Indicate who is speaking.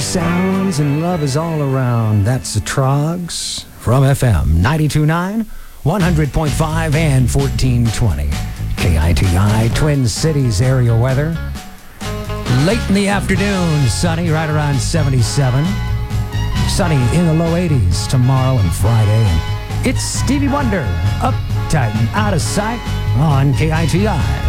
Speaker 1: sounds and love is all around. That's the Trogs from FM 92.9, 100.5, and 1420. KITI, Twin Cities area weather. Late in the afternoon, sunny, right around 77. Sunny in the low 80s tomorrow and Friday. And it's Stevie Wonder, Uptight and Out of Sight on KITI.